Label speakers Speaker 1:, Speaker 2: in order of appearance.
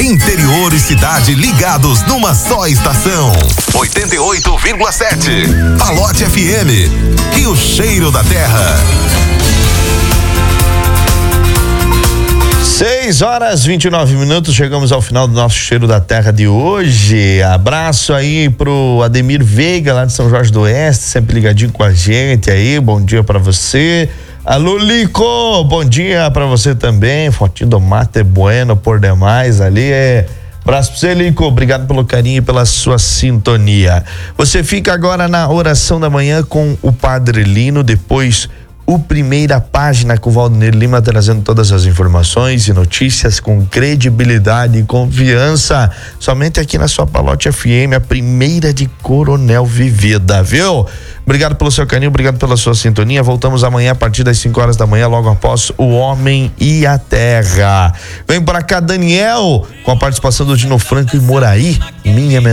Speaker 1: Interior e cidade ligados numa só estação. 88,7. Palote FM. E o cheiro da terra.
Speaker 2: 6h29, chegamos ao final do nosso Cheiro da Terra de hoje. Abraço aí pro Ademir Veiga, lá de São Jorge do Oeste, sempre ligadinho com a gente aí, bom dia pra você. Alô, Lico, bom dia pra você também, fotinho do mate bueno por demais ali, abraço pra você, Lico, obrigado pelo carinho e pela sua sintonia. Você fica agora na oração da manhã com o Padre Lino, depois o Primeira Página com o Valdinei Lima trazendo todas as informações e notícias com credibilidade e confiança, somente aqui na sua Palote FM, a primeira de Coronel Vivida, viu? Obrigado pelo seu carinho, obrigado pela sua sintonia. Voltamos amanhã a partir das 5h da manhã, logo após O Homem e a Terra. Vem pra cá, Daniel, com a participação do Dino Franco e Moraí, minha